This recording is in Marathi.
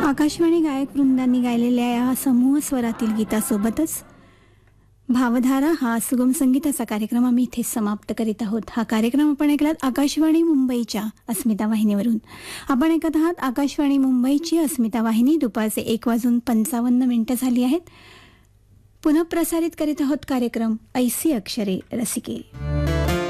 आकाशवाणी गायक वृंदांनी गायलेल्या या समूह स्वरातील गीतासोबतच भावधारा हा सुगम संगीताचा कार्यक्रम आम्ही इथे समाप्त करीत आहोत. हा कार्यक्रम आपण ऐकलात आकाशवाणी मुंबईच्या अस्मिता वाहिनीवरून. आपण ऐकत आहात आकाशवाणी मुंबईची अस्मिता वाहिनी. दुपारचे 1:55 झाली आहेत. पुनः प्रसारित करीत आहोत कार्यक्रम ऐसी अक्षरे रसिके.